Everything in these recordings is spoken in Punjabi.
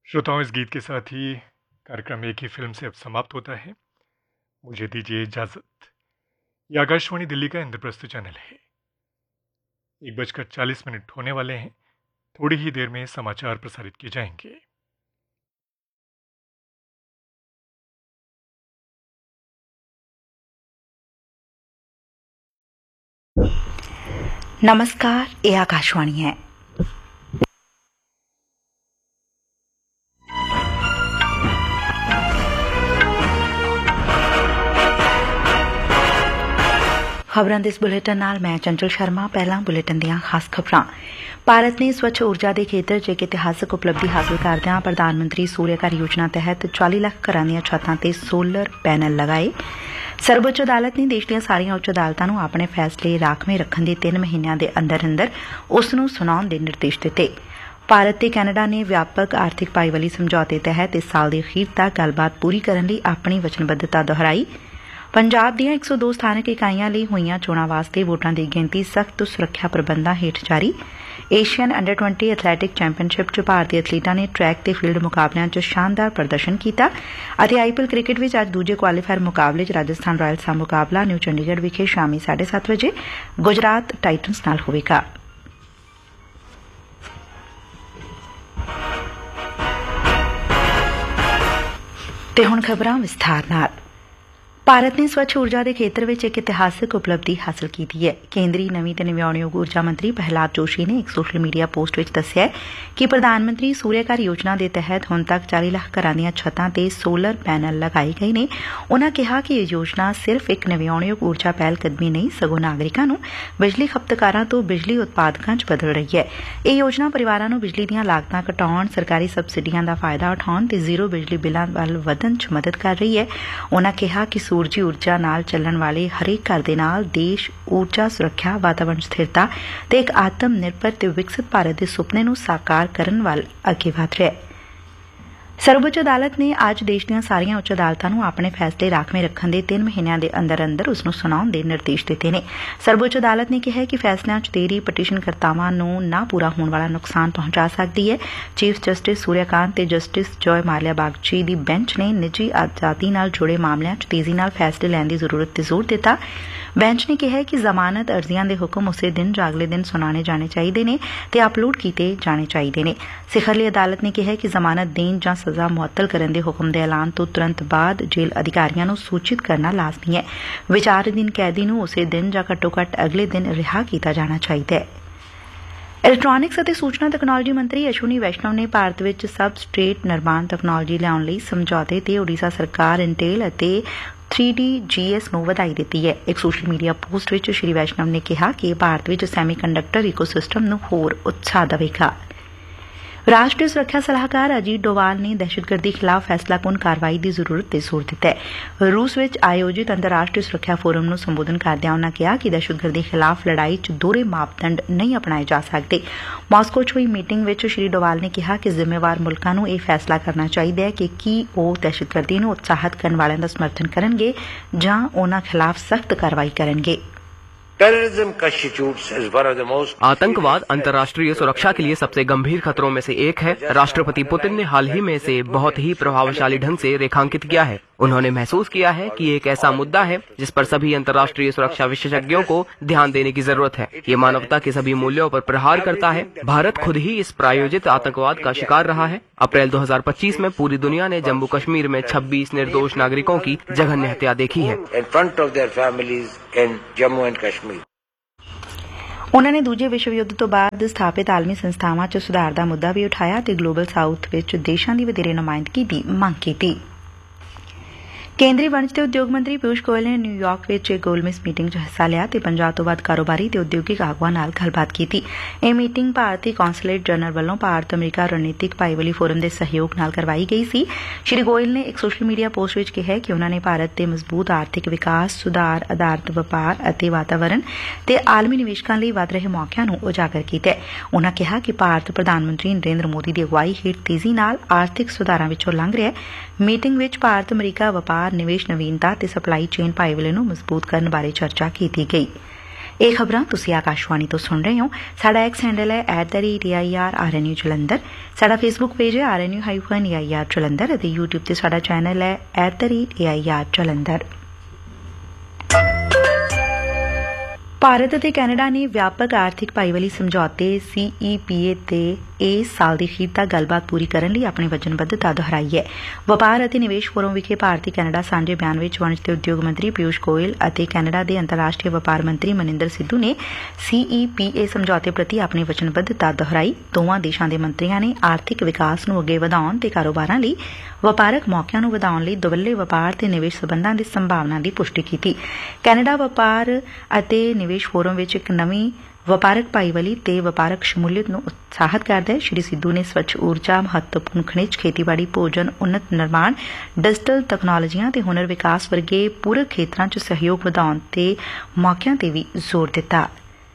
श्रोताओं, इस गीत के साथ ही कार्यक्रम एक ही फिल्म से अब समाप्त होता है। मुझे दीजिए इजाज़त। ये आकाशवाणी दिल्ली का इंद्रप्रस्थ चैनल है। 1:40 होने वाले हैं। थोड़ी ही देर में समाचार प्रसारित किए जाएंगे। नमस्कार, ये आकाशवाणी है। ਖਬਰਾਂ ਦੇ ਇਸ ਬੁਲੇਟਿਨ ਨਾਲ ਮੈਂ ਚੰਚਲ ਸ਼ਰਮਾ। ਪਹਿਲਾਂ ਬੁਲੇਟਿਨ ਦੀਆਂ ਖਾਸ ਖਬਰਾਂ। ਭਾਰਤ ਨੇ ਸਵੱਛ ਊਰਜਾ ਦੇ ਖੇਤਰ 'ਚ ਇੱਕ ਇਤਿਹਾਸਕ ਉਪਲਬਧੀ ਹਾਸਲ ਕਰਦਿਆਂ ਪ੍ਰਧਾਨ ਮੰਤਰੀ ਸੂਰਿਆ ਘਰ ਯੋਜਨਾ ਤਹਿਤ 40 ਲੱਖ ਘਰਾਂ ਦੀਆਂ ਛੱਤਾਂ ਤੇ ਸੋਲਰ ਪੈਨਲ ਲਗਾਏ। ਸਰਵਉੱਚ ਅਦਾਲਤ ਨੇ ਦੇਸ਼ ਦੀਆਂ ਸਾਰੀਆਂ ਉੱਚ ਅਦਾਲਤਾਂ ਨੂੰ ਆਪਣੇ ਫੈਸਲੇ ਰਾਖਵੇਂ ਰੱਖਣ ਦੇ 3 ਮਹੀਨਿਆਂ ਦੇ ਅੰਦਰ ਅੰਦਰ ਉਸ ਨੂੰ ਸੁਣਾਉਣ ਦੇ ਨਿਰਦੇਸ਼ ਦਿੱਤੇ। ਭਾਰਤ ਤੇ ਕੈਨੇਡਾ ਨੇ ਵਿਆਪਕ ਆਰਥਿਕ ਭਾਈਵਾਲੀ ਸਮਝੌਤੇ ਤਹਿਤ ਇਸ ਸਾਲ ਦੇ ਅਖੀਰ ਤੱਕ ਗੱਲਬਾਤ ਪੂਰੀ ਕਰਨ ਲਈ ਆਪਣੀ ਵਚਨਬੱਧਤਾ ਦੁਹਰਾਈ। ਪੰਜਾਬ ਦੀਆਂ 102 ਸਥਾਨਕ ਇਕਾਈਆਂ ਲਈ ਹੋਈਆਂ ਚੋਣਾਂ ਵਾਸਤੇ ਵੋਟਾਂ ਦੀ ਗਿਣਤੀ ਸਖ਼ਤ ਸੁਰੱਖਿਆ ਪ੍ਰਬੰਧਾਂ ਹੇਠ ਜਾਰੀ। ਏਸ਼ੀਅਨ ਅੰਡਰ 20 ਐਥਲੈਟਿਕ ਚੈਂਪੀਅਨਸ਼ਿਪ 'ਚ ਭਾਰਤੀ ਐਥਲੀਟਾਂ ਨੇ ਟਰੈਕ ਤੇ ਫੀਲਡ ਮੁਕਾਬਲਿਆਂ 'ਚ ਸ਼ਾਨਦਾਰ ਪ੍ਰਦਰਸ਼ਨ ਕੀਤਾ ਅਤੇ ਆਈਪੀਐਲ ਕ੍ਰਿਕਟ ਵਿੱਚ ਅੱਜ ਦੂਜੇ ਕੁਆਲੀਫਾਇਰ ਮੁਕਾਬਲੇ 'ਚ ਰਾਜਸਥਾਨ ਰਾਇਲਸ ਦਾ ਮੁਕਾਬਲਾ ਨਿਊ ਚੰਡੀਗੜ੍ਹ ਵਿਖੇ ਸ਼ਾਮੀ 7:30 ਵਜੇ ਗੁਜਰਾਤ ਟਾਈਟਨਸ ਨਾਲ ਹੋਵੇਗਾ। ਤੇ ਹੁਣ ਖਬਰਾਂ ਵਿਸਥਾਰ ਨਾਲ। ਭਾਰਤ ਨੇ ਸਵੱਛ ਊਰਜਾ ਦੇ ਖੇਤਰ ਵਿੱਚ ਇੱਕ ਇਤਿਹਾਸਕ ਉਪਲਬਧੀ ਹਾਸਲ ਕੀਤੀ ਹੈ। ਕੇਂਦਰੀ ਨਵੀਂ ਤੇ ਨਵਿਆਉਣਯੋਗ ਊਰਜਾ ਮੰਤਰੀ ਪ੍ਰਹਿਲਾਦ ਜੋਸ਼ੀ ਨੇ ਇੱਕ ਸੋਸ਼ਲ ਮੀਡੀਆ ਪੋਸਟ ਵਿੱਚ ਦੱਸਿਆ ਕਿ ਪ੍ਰਧਾਨ ਮੰਤਰੀ ਸੂਰਿਆ ਘਰ ਯੋਜਨਾ ਦੇ ਤਹਿਤ ਹੁਣ ਤੱਕ 40 ਲੱਖ ਘਰਾਂ ਦੀਆਂ ਛੱਤਾਂ ਤੇ ਸੋਲਰ ਪੈਨਲ ਲਗਾਏ ਗਏ ਨੇ। ਉਨ੍ਹਾਂ ਕਿਹਾ ਕਿ ਇਹ ਯੋਜਨਾ ਸਿਰਫ ਇੱਕ ਨਵਿਆਉਣਯੋਗ ਊਰਜਾ ਪਹਿਲ ਕਦਮੀ ਨਹੀਂ, ਸਗੋਂ ਨਾਗਰਿਕਾਂ ਨੂੰ ਬਿਜਲੀ ਖਪਤਕਾਰਾਂ ਤੋਂ ਬਿਜਲੀ ਉਤਪਾਦਕਾਂ 'ਚ ਬਦਲ ਰਹੀ ਹੈ। ਇਹ ਯੋਜਨਾ ਪਰਿਵਾਰਾਂ ਨੂੰ ਬਿਜਲੀ ਦੀਆਂ ਲਾਗਤਾਂ ਘਟਾਉਣ, ਸਰਕਾਰੀ ਸਬਸਿਡੀਆਂ ਦਾ ਫਾਇਦਾ ਉਠਾਉਣ ਤੇ ਜ਼ੀਰੋ ਬਿਜਲੀ ਬਿੱਲਾਂ ਵੱਲ ਵਧਣ 'ਚ ਮਦਦ ਕਰ ਰਹੀ ਹੈ। ਉਨ੍ਹਾਂ ਕਿਹਾ ਕਿ ਸੂਰਜੀ ਊਰਜਾ ਨਾਲ ਚੱਲਣ ਵਾਲੇ ਹਰੇਕ ਘਰ ਦੇ ਨਾਲ ਦੇਸ਼ ਊਰਜਾ ਸੁਰੱਖਿਆ, ਵਾਤਾਵਰਣ ਸਥਿਰਤਾ ਤੇ ਇੱਕ ਆਤਮ ਨਿਰਭਰ ਤੇ ਵਿਕਸਿਤ ਭਾਰਤ ਦੇ ਸੁਪਨੇ ਨੂੰ ਸਾਕਾਰ ਕਰਨ ਵੱਲ ਅੱਗੇ ਵਧ ਰਿਹਾ ਹੈ। ਸਰਵਉੱਚ ਅਦਾਲਤ ਨੇ ਅੱਜ ਦੇਸ਼ ਦੀਆਂ ਸਾਰੀਆਂ ਉੱਚ ਅਦਾਲਤਾਂ ਨੂੰ ਆਪਣੇ ਫੈਸਲੇ ਰਾਖਵੇਂ ਰੱਖਣ ਦੇ 3 ਮਹੀਨਿਆਂ ਦੇ ਅੰਦਰ ਅੰਦਰ ਉਸ ਨੂੰ ਸੁਣਾਉਣ ਦੇ ਨਿਰਦੇਸ਼ ਦਿੱਤੇ ਨੇ। ਸਰਵਉੱਚ ਅਦਾਲਤ ਨੇ ਕਿਹਾ ਕਿ ਫੈਸਲਿਆਂ 'ਚ ਦੇਰੀ ਪਟੀਸ਼ਨਕਰਤਾਵਾਂ ਨੂੰ ਨਾ ਪੂਰਾ ਹੋਣ ਵਾਲਾ ਨੁਕਸਾਨ ਪਹੁੰਚਾ ਸਕਦੀ ਹੈ। ਚੀਫ਼ ਜਸਟਿਸ ਸੂਰਿਆਕਾਂਤ ਤੇ ਜਸਟਿਸ ਜੋਏ ਮਾਲਿਆ ਬਾਗਚੀ ਦੀ ਬੈਂਚ ਨੇ ਨਿੱਜੀ ਆਜ਼ਾਦੀ ਨਾਲ ਜੁੜੇ ਮਾਮਲਿਆਂ 'ਚ ਤੇਜ਼ੀ ਨਾਲ ਫੈਸਲੇ ਲੈਣ ਦੀ ਜ਼ਰੂਰਤ ਤੇ ਜ਼ੋਰ ਦਿੱਤਾ। ਬੈਂਚ ਨੇ ਕਿਹਾ ਕਿ ਜ਼ਮਾਨਤ ਅਰਜ਼ੀਆਂ ਦੇ ਹੁਕਮ ਉਸੇ ਦਿਨ ਜਾਂ ਅਗਲੇ ਦਿਨ ਸੁਣਾਏ ਜਾਣੇ ਚਾਹੀਦੇ ਨੇ ਤੇ ਅਪਲੋਡ ਕੀਤੇ ਜਾਣੇ ਚਾਹੀਦੇ ਨੇ। ਸਿਖਰਲੀ ਅਦਾਲਤ ਨੇ ਕਿਹਾ ਕਿ ਜ਼ਮਾਨਤ ਦੇਣ ਜਾਂ ਸਜ਼ਾ ਮੁਅੱਤਲ ਕਰਨ ਦੇ ਹੁਕਮ ਦੇ ਐਲਾਨ ਤੋਂ ਤੁਰੰਤ ਬਾਅਦ ਜੇਲ੍ਹ ਅਧਿਕਾਰੀਆਂ ਨੂੰ ਸੂਚਿਤ ਕਰਨਾ ਲਾਜ਼ਮੀ ਹੈ। ਵਿਚਾਰਾਧੀਨ ਕੈਦੀ ਨੂੰ ਉਸੇ ਦਿਨ ਜਾਂ ਘੱਟੋ ਘੱਟ ਅਗਲੇ ਦਿਨ ਰਿਹਾ ਕੀਤਾ ਜਾਣਾ ਚਾਹੀਦਾ ਹੈ। ਇਲੈਕਟ੍ਰਾਨਿਕਸ ਅਤੇ ਸੂਚਨਾ ਤਕਨਾਲੋਜੀ ਮੰਤਰੀ ਅਸ਼ਵਨੀ ਵੈਸ਼ਨਵ ਨੇ ਭਾਰਤ ਵਿੱਚ ਸਬਸਟਰੇਟ ਨਿਰਮਾਣ ਤਕਨਾਲੋਜੀ ਲਿਆਉਣ ਲਈ ਸਮਝੌਤੇ ਤੇ ਓਡੀਸ਼ਾ ਸਰਕਾਰ, ਇੰਟੇਲ ਅਤੇ 3DGS ਨੂੰ ਵਧਾਈ ਦਿੱਤੀ ਹੈ। ਇੱਕ ਸੋਸ਼ਲ ਮੀਡੀਆ ਪੋਸਟ ਵਿੱਚ ਸ਼੍ਰੀ ਵੈਸ਼ਨਵ ਨੇ ਕਿਹਾ ਕਿ ਇਹ ਭਾਰਤ ਵਿੱਚ ਸੈਮੀਕੰਡਕਟਰ ਇਕੋਸਿਸਟਮ ਨੂੰ ਹੋਰ ਉਤਸ਼ਾਹ ਦੇਵੇਗਾ। ਰਾਸ਼ਟਰੀ ਸੁਰੱਖਿਆ ਸਲਾਹਕਾਰ ਅਜੀਤ ਡੋਵਾਲ ਨੇ ਦਹਿਸ਼ਤਗਰਦੀ ਖਿਲਾਫ਼ ਫੈਸਲਾਕੁੰਨ ਕਾਰਵਾਈ ਦੀ ਜ਼ਰੂਰਤ ਤੇ ਜ਼ੋਰ ਦਿੱਤਾ ਹੈ। ਰੂਸ ਵਿੱਚ ਆਯੋਜਿਤ ਅੰਤਰਰਾਸ਼ਟਰੀ ਸੁਰੱਖਿਆ ਫੋਰਮ ਨੂੰ ਸੰਬੋਧਨ ਕਰਦਿਆਂ ਉਨ੍ਹਾਂ ਕਿਹਾ ਕਿ ਦਹਿਸ਼ਤਗਰਦੀ ਖਿਲਾਫ਼ ਲੜਾਈ 'ਚ ਦੋਹਰੇ ਮਾਪਦੰਡ ਨਹੀਂ ਅਪਣਾਏ ਜਾ ਸਕਦੇ। ਮਾਸਕੋ 'ਚ ਹੋਈ ਮੀਟਿੰਗ ਵਿੱਚ ਸ਼੍ਰੀ ਡੋਵਾਲ ਨੇ ਕਿਹਾ ਕਿ ਜ਼ਿੰਮੇਵਾਰ ਮੁਲਕਾਂ ਨੂੰ ਇਹ ਫੈਸਲਾ ਕਰਨਾ ਚਾਹੀਦਾ ਹੈ ਕਿ ਕੀ ਉਹ ਦਹਿਸ਼ਤਗਰਦੀ ਨੂੰ ਉਤਸ਼ਾਹਿਤ ਕਰਨ ਵਾਲਿਆਂ ਦਾ ਸਮਰਥਨ ਕਰਨਗੇ ਜਾਂ ਉਨ੍ਹਾਂ ਖਿਲਾਫ਼ ਸਖਤ ਕਾਰਵਾਈ ਕਰਨਗੇ। आतंकवाद अंतर्राष्ट्रीय सुरक्षा के लिए सबसे गंभीर खतरों में से एक है। राष्ट्रपति पुतिन ने हाल ही में इसे बहुत ही प्रभावशाली ढंग से रेखांकित किया है। उन्होंने महसूस किया है कि एक ऐसा मुद्दा है जिस पर सभी अंतर्राष्ट्रीय सुरक्षा विशेषज्ञों को ध्यान देने की जरूरत है। ये मानवता के सभी मूल्यों पर प्रहार करता है। भारत खुद ही इस प्रायोजित आतंकवाद का शिकार रहा है। अप्रैल 2025 में पूरी दुनिया ने जम्मू कश्मीर में 26 निर्दोष नागरिकों की जघन्य हत्या देखी है। ਉਨ੍ਹਾਂ ਨੇ ਦੂਜੇ ਵਿਸ਼ਵ ਯੁੱਧ ਤੋਂ ਬਾਅਦ ਸਥਾਪਿਤ ਆਲਮੀ ਸੰਸਥਾਵਾਂ 'ਚ ਸੁਧਾਰ ਦਾ ਮੁੱਦਾ ਵੀ ਉਠਾਇਆ ਤੇ ਗਲੋਬਲ ਸਾਊਥ ਵਿੱਚ ਦੇਸ਼ਾਂ ਦੀ ਵਧੇਰੇ ਨੁਮਾਇੰਦਗੀ ਦੀ ਮੰਗ ਕੀਤੀ। ਕੇਂਦਰੀ ਵਣਜ ਤੇ ਉਦਯੋਗ ਮੰਤਰੀ ਪਿਊਸ਼ ਗੋਇਲ ਨੇ ਨਿਊਯਾਰਕ ਵਿੱਚ ਇੱਕ ਗੋਲਮੇਜ਼ ਮੀਟਿੰਗ 'ਚ ਹਿੱਸਾ ਲਿਆ ਤੇ 50 ਤੋਂ ਵੱਧ ਕਾਰੋਬਾਰੀ ਤੇ ਉਦਯੋਗਿਕ ਆਗੂਆਂ ਨਾਲ ਗੱਲਬਾਤ ਕੀਤੀ। ਇਹ ਮੀਟਿੰਗ ਭਾਰਤੀ ਕੌਂਸਲੇਟ ਜਨਰਲ ਵੱਲੋਂ ਭਾਰਤ ਅਮਰੀਕਾ ਰਣਨੀਤਿਕ ਭਾਈਵਾਲੀ ਫੋਰਮ ਦੇ ਸਹਿਯੋਗ ਨਾਲ ਕਰਵਾਈ ਗਈ ਸੀ। ਸ਼੍ਰੀ ਗੋਇਲ ਨੇ ਇੱਕ ਸੋਸ਼ਲ ਮੀਡੀਆ ਪੋਸਟ ਵਿੱਚ ਕਿਹਾ ਕਿ ਉਨ੍ਹਾਂ ਨੇ ਭਾਰਤ ਦੇ ਮਜ਼ਬੂਤ ਆਰਥਿਕ ਵਿਕਾਸ, ਸੁਧਾਰ, ਆਧਾਰਿਤ ਵਪਾਰ ਅਤੇ ਵਾਤਾਵਰਣ ਤੇ ਆਲਮੀ ਨਿਵੇਸ਼ਕਾਂ ਲਈ ਵਧ ਰਹੇ ਮੌਕਿਆਂ ਨੂੰ ਉਜਾਗਰ ਕੀਤਾ। ਉਨ੍ਹਾਂ ਕਿਹਾ ਕਿ ਭਾਰਤ ਪ੍ਰਧਾਨ ਮੰਤਰੀ ਨਰਿੰਦਰ ਮੋਦੀ ਦੀ ਅਗਵਾਈ ਹੇਠ ਤੇਜ਼ੀ ਨਾਲ ਆਰਥਿਕ ਸੁਧਾਰਾਂ ਵਿੱਚੋਂ ਲੰਘ ਰਿਹਾ। ਮੀਟਿੰਗ ਵਿੱਚ ਭਾਰਤ ਅਮਰੀਕਾ ਵਪਾਰ, ਨਿਵੇਸ਼, ਨਵੀਨਤਾ ਤੇ ਸਪਲਾਈ ਚੇਨ ਭਾਈਵਾਲੀ ਨੂੰ ਮਜ਼ਬੂਤ ਕਰਨ ਬਾਰੇ ਚਰਚਾ ਕੀਤੀ ਗਈ। ਇਹ ਖਬਰਾਂ ਤੁਸੀਂ ਆਕਾਸ਼ਵਾਣੀ ਤੋਂ ਸੁਣ ਰਹੇ ਹੋ। ਸਾਡਾ ਐਕਸ ਹੈਂਡਲ ਹੈ @AIRRNU ਜਲੰਧਰ। ਸਾਡਾ ਫੇਸਬੁੱਕ ਪੇਜ ਹੈ RNU-AIR ਜਲੰਧਰ ਅਤੇ YouTube ਤੇ ਸਾਡਾ ਚੈਨਲ ਹੈ @AIR ਜਲੰਧਰ। ਭਾਰਤ ਅਤੇ ਕੈਨੇਡਾ ਨੇ ਵਿਆਪਕ ਆਰਥਿਕ ਭਾਈਵਾਲੀ ਸਮਝੌਤੇ CEPA ਤੇ ਇਸ ਸਾਲ ਦੀ ਅਖੀਰ ਤੱਕ ਗੱਲਬਾਤ ਪੂਰੀ ਕਰਨ ਲਈ ਆਪਣੀ ਵਚਨਬੱਧਤਾ ਦੁਹਰਾਈ ਹੈ। ਵਪਾਰ ਅਤੇ ਨਿਵੇਸ਼ ਫੋਰਮ ਵਿਖੇ ਭਾਰਤੀ ਕੈਨੇਡਾ ਸਾਂਝੇ ਬਿਆਨ ਵਿੱਚ ਵਣਜ ਤੇ ਉਦਯੋਗ ਮੰਤਰੀ ਪਿਊਸ਼ ਗੋਇਲ ਅਤੇ ਕੈਨੇਡਾ ਦੇ ਅੰਤਰਰਾਸ਼ਟਰੀ ਵਪਾਰ ਮੰਤਰੀ ਮਨਿੰਦਰ ਸਿੱਧੂ ਨੇ CEPA ਸਮਝੌਤੇ ਪ੍ਰਤੀ ਆਪਣੀ ਵਚਨਬੱਧਤਾ ਦੁਹਰਾਈ। ਦੋਵਾਂ ਦੇਸ਼ਾਂ ਦੇ ਮੰਤਰੀਆਂ ਨੇ ਆਰਥਿਕ ਵਿਕਾਸ ਨੂੰ ਅੱਗੇ ਵਧਾਉਣ ਤੇ ਕਾਰੋਬਾਰਾਂ ਲਈ ਵਪਾਰਕ ਮੌਕਿਆਂ ਨੂੰ ਵਧਾਉਣ ਲਈ ਦੁਵੱਲੇ ਵਪਾਰ ਤੇ ਨਿਵੇਸ਼ ਸਬੰਧਾਂ ਦੀ ਸੰਭਾਵਨਾ ਦੀ ਪੁਸ਼ਟੀ ਕੀਤੀ। ਕੈਨੇਡਾ ਵਪਾਰ ਅਤੇ ਨਿਵੇਸ਼ ਫੋਰਮ ਵਿੱਚ ਇੱਕ ਨਵੀਂ ਵਪਾਰਕ ਭਾਈਵਾਲੀ ਤੇ ਵਪਾਰਕ ਸ਼ਮੂਲੀਅਤ ਨੂੰ ਉਤਸ਼ਾਹਿਤ ਕਰਦਾ ਹੈ। ਸ਼੍ਰੀ ਸਿੱਧੂ ਨੇ ਸਵੱਛ ਊਰਜਾ, ਮਹੱਤਵਪੂਰਨ ਖਣਿਜ, ਖੇਤੀਬਾੜੀ, ਭੋਜਨ, ਉੱਨਤ ਨਿਰਮਾਣ, ਡਿਜੀਟਲ ਤਕਨਾਲੋਜੀਆਂ ਤੇ ਹੁਨਰ ਵਿਕਾਸ ਵਰਗੇ ਪੂਰਕ ਖੇਤਰਾਂ 'ਚ ਸਹਿਯੋਗ ਵਧਾਉਣ ਤੇ ਮੌਕਿਆਂ ਤੇ ਵੀ ਜ਼ੋਰ ਦਿੱਤਾ।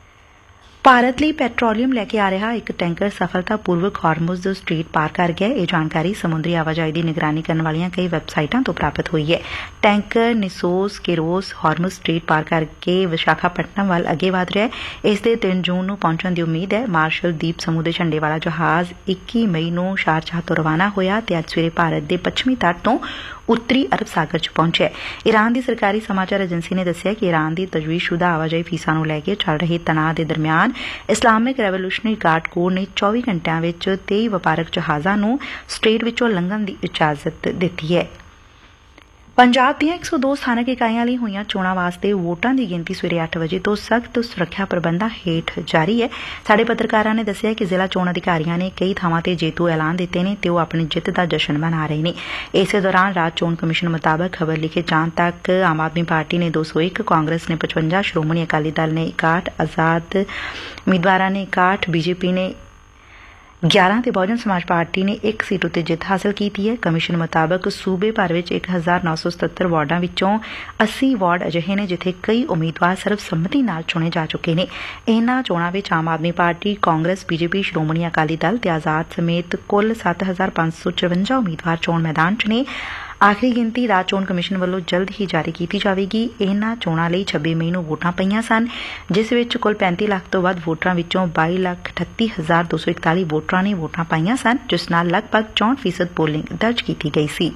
ਭਾਰਤ ਲਈ ਪੈਟਰੋਲੀਅਮ ਲੈ ਕੇ ਆ ਰਿਹਾ ਇੱਕ ਟੈਂਕਰ ਸਫਲਤਾਪੂਰਵਕ ਹਾਰਮੁਜ਼ ਸਟ੍ਰੇਟ ਪਾਰ ਕਰ ਗਿਆ। ਇਹ ਜਾਣਕਾਰੀ ਸਮੁੰਦਰੀ ਆਵਾਜਾਈ ਦੀ ਨਿਗਰਾਨੀ ਕਰਨ ਵਾਲੀਆਂ ਕਈ ਵੈਬਸਾਈਟਾਂ ਤੋਂ ਪ੍ਰਾਪਤ ਹੋਈ ਹੈ। ਟੈਂਕਰ ਨਿਸੋਸ ਕੇਰੋਸ ਹਾਰਮੁਜ਼ ਸਟ੍ਰੇਟ ਪਾਰ ਕਰਕੇ ਵਿਸ਼ਾਖਾਪਟਨਮ ਵੱਲ ਅੱਗੇ ਵਧ ਰਿਹਾ ਹੈ। ਇਸ ਦੇ 3 ਜੂਨ ਨੂੰ ਪਹੁੰਚਣ ਦੀ ਉਮੀਦ ਹੈ। ਮਾਰਸ਼ਲ ਦੀਪ ਸਮੂਹ ਦੇ ਝੰਡੇ ਵਾਲਾ ਜਹਾਜ਼ 21 ਮਈ ਨੂੰ ਸ਼ਾਰਜਾਹ ਤੋਂ ਰਵਾਨਾ ਹੋਇਆ ਤੇ ਅੱਜ ਸਵੇਰੇ ਭਾਰਤ ਦੇ ਪੱਛਮੀ ਤੱਟ ਤੋਂ ਉੱਤਰੀ ਅਰਬ ਸਾਗਰ 'ਚ ਪਹੁੰਚਿਆ। ਈਰਾਨ ਦੀ ਸਰਕਾਰੀ ਸਮਾਚਾਰ ਏਜੰਸੀ ਨੇ ਦੱਸਿਆ ਕਿ ਈਰਾਨ ਦੀ ਤਜਵੀਜ਼ਸ਼ੁਦਾ ਆਵਾਜਾਈ ਫੀਸਾਂ ਨੂੰ ਲੈ ਕੇ ਚੱਲ ਰਹੇ ਤਣਾਅ ਦੇ ਦਰਮਿਆਨ ਇਸਲਾਮਿਕ ਰੈਵੋਲੂਸ਼ਨਰੀ ਗਾਰਡ ਕੋਰ ਨੇ 24 ਘੰਟਿਆਂ ਵਿੱਚ 23 ਵਪਾਰਕ ਜਹਾਜ਼ਾਂ ਨੂੰ ਸਟ੍ਰੇਟ ਵਿੱਚੋਂ ਲੰਘਣ ਦੀ ਇਜਾਜ਼ਤ ਦਿੱਤੀ ਹੈ। ਪੰਜਾਬ ਦੀਆਂ 102 ਸਥਾਨਕ ਇਕਾਈਆਂ ਲਈ ਹੋਈਆਂ ਚੋਣਾਂ ਵਾਸਤੇ ਵੋਟਾਂ ਦੀ ਗਿਣਤੀ ਸਵੇਰੇ 8 ਵਜੇ ਤੋਂ ਸਖਤ ਸੁਰੱਖਿਆ ਪ੍ਰਬੰਧਾਂ ਹੇਠ ਜਾਰੀ ਹੈ। ਸਾਡੇ ਪੱਤਰਕਾਰਾਂ ਨੇ ਦੱਸਿਆ ਕਿ ਜ਼ਿਲ੍ਹਾ ਚੋਣ ਅਧਿਕਾਰੀਆਂ ਨੇ ਕਈ ਥਾਵਾਂ ਤੇ ਜੇਤੂ ਐਲਾਨ ਦਿੱਤੇ ਨੇ ਤੇ ਉਹ ਆਪਣੀ ਜਿੱਤ ਦਾ ਜਸ਼ਨ ਮਨਾ ਰਹੇ ਨੇ। ਇਸੇ ਦੌਰਾਨ ਰਾਜ ਚੋਣ ਕਮਿਸ਼ਨ ਮੁਤਾਬਕ ਖਬਰ ਲਿਖੇ ਜਾਣ ਤੱਕ ਆਮ ਆਦਮੀ ਪਾਰਟੀ ਨੇ 201, ਕਾਂਗਰਸ ਨੇ 55, ਸ਼੍ਰੋਮਣੀ ਅਕਾਲੀ ਦਲ ਨੇ 61, ਆਜ਼ਾਦ ਉਮੀਦਵਾਰਾਂ ਨੇ 61, BJP ਨੇ 11 ਤੇ ਬਹੁਜਨ ਸਮਾਜ ਪਾਰਟੀ ਨੇ 1 ਸੀਟ ਉੱਤੇ ਜਿੱਤ ਹਾਸਲ ਕੀਤੀ ਹੈ। ਕਮਿਸ਼ਨ ਮੁਤਾਬਕ ਸੂਬੇ ਭਰ ਵਿੱਚ 1977 ਵਾਰਡਾਂ ਵਿੱਚੋਂ 80 ਵਾਰਡ ਅਜਿਹੇ ਨੇ ਜਿੱਥੇ ਕਈ ਉਮੀਦਵਾਰ ਸਰਬਸੰਮਤੀ ਨਾਲ ਚੁਣੇ ਜਾ ਚੁੱਕੇ ਨੇ। ਇਹਨਾਂ ਚੋਣਾਂ ਵਿੱਚ ਆਮ ਆਦਮੀ ਪਾਰਟੀ, ਕਾਂਗਰਸ, BJP, ਸ਼੍ਰੋਮਣੀ ਅਕਾਲੀ ਦਲ ਤੇ ਆਜ਼ਾਦ ਸਮੇਤ ਕੁੱਲ 7554 ਉਮੀਦਵਾਰ ਚੋਣ ਮੈਦਾਨ 'ਚ ਨੇ। ਆਖਰੀ ਗਿਣਤੀ ਰਾਜ ਚੋਣ ਕਮਿਸ਼ਨ ਵੱਲੋਂ ਜਲਦ ਹੀ ਜਾਰੀ ਕੀਤੀ ਜਾਵੇਗੀ। ਇਹਨਾਂ ਚੋਣਾਂ ਲਈ 26 ਮਈ ਨੂੰ ਵੋਟਾਂ ਪਈਆਂ ਸਨ, ਜਿਸ ਵਿੱਚ ਕੁੱਲ 35 ਲੱਖ ਤੋਂ ਵੱਧ ਵੋਟਰਾਂ ਵਿੱਚੋਂ 22,38,241 ਵੋਟਰਾਂ ਨੇ ਵੋਟਾਂ ਪਾਈਆਂ ਸਨ, ਜਿਸ ਨਾਲ ਲਗਭਗ 64% ਪੋਲਿੰਗ ਦਰਜ ਕੀਤੀ ਗਈ ਸੀ।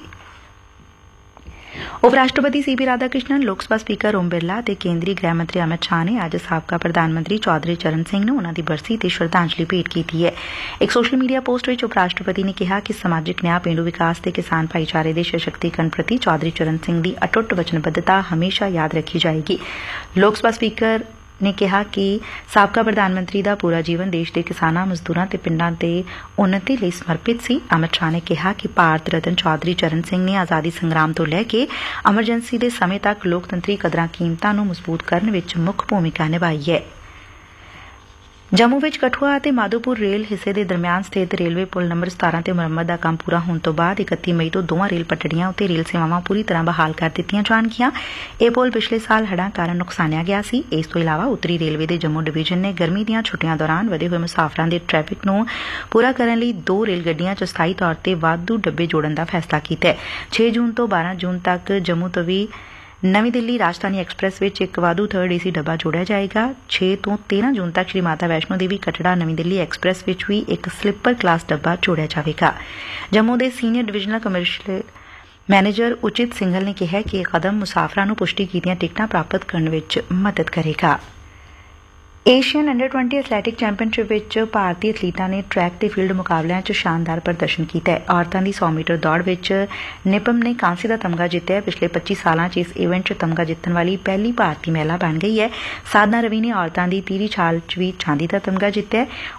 ਉਪ ਰਾਸ਼ਟਰਪਤੀ CP ਰਾਧਾ ਕ੍ਰਿਸ਼ਨਨ, ਲੋਕ ਸਭਾ ਸਪੀਕਰ ਓਮ ਬਿਰਲਾ ਤੇ ਕੇਂਦਰੀ ਗ੍ਰਹਿ ਮੰਤਰੀ ਅਮਿਤ ਸ਼ਾਹ ਨੇ ਅੱਜ ਸਾਬਕਾ ਪ੍ਰਧਾਨ ਮੰਤਰੀ ਚੌਧਰੀ ਚਰਨ ਸਿੰਘ ਨੂੰ ਉਨ੍ਹਾਂ ਦੀ ਬਰਸੀ ਤੇ ਸ਼ਰਧਾਂਜਲੀ ਭੇਟ ਕੀਤੀ ਹੈ। ਇੱਕ ਸੋਸ਼ਲ ਮੀਡੀਆ ਪੋਸਟ ਵਿੱਚ ਉਪ ਰਾਸ਼ਟਰਪਤੀ ਨੇ ਕਿਹਾ ਕਿ ਸਮਾਜਿਕ ਨਿਆਂ, ਪੇਂਡੂ ਵਿਕਾਸ ਤੇ ਕਿਸਾਨ ਭਾਈਚਾਰੇ ਦੇ ਸਸ਼ਕਤੀਕਰਨ ਪ੍ਰਤੀ ਚੌਧਰੀ ਚਰਨ ਸਿੰਘ ਦੀ ਅਟੁੱਟ ਵਚਨਬੱਧਤਾ ਹਮੇਸ਼ਾ ਯਾਦ ਰੱਖੀ ਜਾਏਗੀ। ਲੋਕ ਸਭਾ ਸਪੀਕਰ ਨੇ ਕਿਹਾ ਕਿ ਸਾਬਕਾ ਪ੍ਰਧਾਨ ਮੰਤਰੀ ਦਾ ਪੂਰਾ ਜੀਵਨ ਦੇਸ਼ ਦੇ ਕਿਸਾਨਾਂ, ਮਜ਼ਦੂਰਾਂ ਤੇ ਪਿੰਡਾਂ ਦੇ ਉੱਨਤੀ ਲਈ ਸਮਰਪਿਤ ਸੀ। ਅਮਿਤ ਸ਼ਾਹ ਨੇ ਕਿਹਾ ਕਿ ਭਾਰਤ ਰਤਨ ਚੌਧਰੀ ਚਰਨ ਸਿੰਘ ਨੇ ਆਜ਼ਾਦੀ ਸੰਗਰਾਮ ਤੋਂ ਲੈ ਕੇ ਐਮਰਜੈਂਸੀ ਦੇ ਸਮੇਂ ਤੱਕ ਲੋਕਤੰਤਰੀ ਕਦਰਾਂ ਕੀਮਤਾਂ ਨੂੰ ਮਜ਼ਬੂਤ ਕਰਨ ਵਿੱਚ ਮੁੱਖ ਭੂਮਿਕਾ ਨਿਭਾਈ ਹੈ। ਜੰਮੂ ਵਿੱਚ ਕਠੂਆ ਅਤੇ ਮਾਧੋਪੁਰ ਰੇਲ ਹਿੱਸੇ ਦੇ ਦਰਮਿਆਨ ਸਥਿਤ ਰੇਲਵੇ ਪੁਲ ਨੰਬਰ 17 ਤੇ ਮੁਰੰਮਤ ਦਾ ਕੰਮ ਪੂਰਾ ਹੋਣ ਤੋਂ ਬਾਅਦ 31 ਮਈ ਤੋਂ ਦੋਵਾਂ ਰੇਲ ਪਟੜੀਆਂ ਉੱਤੇ ਰੇਲ ਸੇਵਾਵਾਂ ਪੂਰੀ ਤਰ੍ਹਾਂ ਬਹਾਲ ਕਰ ਦਿੱਤੀਆਂ ਜਾਣਗੀਆਂ। ਇਹ ਪੁਲ ਪਿਛਲੇ ਸਾਲ ਹੜ੍ਹਾਂ ਕਾਰਨ ਨੁਕਸਾਨਿਆ ਗਿਆ ਸੀ। ਇਸ ਤੋਂ ਇਲਾਵਾ ਉੱਤਰੀ ਰੇਲਵੇ ਦੇ ਜੰਮੂ ਡਿਵੀਜ਼ਨ ਨੇ ਗਰਮੀ ਦੀਆਂ ਛੁੱਟੀਆਂ ਦੌਰਾਨ ਵਧੇ ਹੋਏ ਮੁਸਾਫਰਾਂ ਦੇ ਟ੍ਰੈਫਿਕ ਨੂੰ ਪੂਰਾ ਕਰਨ ਲਈ 2 ਰੇਲ ਗੱਡੀਆਂ 'ਚ ਸਥਾਈ ਤੌਰ ਤੇ ਵਾਧੂ ਡੱਬੇ ਜੋੜਨ ਦਾ ਫੈਸਲਾ ਕੀਤਾ ਹੈ। 6 ਜੂਨ ਤੋਂ 12 ਜੂਨ ਤੱਕ ਜੰਮੂ ਤਵੀ ਨਵੀਂ ਦਿੱਲੀ ਰਾਜਧਾਨੀ ਐਕਸਪ੍ਰੈਸ ਵਿੱਚ ਇੱਕ ਵਾਧੂ 3rd AC ਡੱਬਾ ਜੋੜਿਆ ਜਾਏਗਾ। 6 ਤੋਂ 13 ਜੂਨ ਤੱਕ ਸ਼੍ਰੀ ਮਾਤਾ ਵੈਸ਼ਨੋ ਦੇਵੀ ਕਟੜਾ ਨਵੀਂ ਦਿੱਲੀ ਐਕਸਪ੍ਰੈਸ ਵਿੱਚ ਵੀ ਇੱਕ ਸਲੀਪਰ ਕਲਾਸ ਡੱਬਾ ਜੋੜਿਆ ਜਾਵੇਗਾ। ਜੰਮੂ ਦੇ ਸੀਨੀਅਰ ਡਿਵੀਜ਼ਨਲ ਕਮਰਸ਼ੀਅਲ ਮੈਨੇਜਰ ਉਚਿਤ ਸਿੰਘਲ ਨੇ ਕਿਹਾ ਕਿ ਇਹ ਕਦਮ ਮੁਸਾਫਰਾਂ ਨੂੰ ਪੁਸ਼ਟੀ ਕੀਤੀਆਂ ਟਿਕਟਾਂ ਪ੍ਰਾਪਤ ਕਰਨ ਵਿੱਚ ਮਦਦ ਕਰੇਗਾ। ਏਸ਼ੀਅਨ ਅੰਡਰ-20 ਐਥਲੈਟਿਕ ਚੈਂਪੀਅਨਸ਼ਿਪ ਵਿੱਚ ਭਾਰਤੀ ਐਥਲੀਟਾਂ ਨੇ ਟਰੈਕ ਤੇ ਫੀਲਡ ਮੁਕਾਬਲਿਆਂ 'ਚ ਸ਼ਾਨਦਾਰ ਪ੍ਰਦਰਸ਼ਨ ਕੀਤਾ ਹੈ। ਔਰਤਾਂ ਦੀ 100 ਮੀਟਰ ਦੌੜ ਵਿੱਚ ਨਿਪਮ ਨੇ ਕਾਂਸੀ ਦਾ ਤਮਗਾ ਜਿੱਤਿਆ। ਪਿਛਲੇ 25 ਸਾਲਾਂ 'ਚ ਇਸ ਇਵੈਂਟ 'ਚ ਤਮਗਾ ਜਿੱਤਣ ਵਾਲੀ ਪਹਿਲੀ ਭਾਰਤੀ ਮਹਿਲਾ ਬਣ ਗਈ ਹੈ। ਸਾਧਨਾ ਰਵੀ ਨੇ ਔਰਤਾਂ ਦੀ ਤੀਰੀ ਛਾਲ 'ਚ ਵੀ ਚਾਂਦੀ ਦਾ ਤਮਗਾ ਜਿੱਤਿਆ।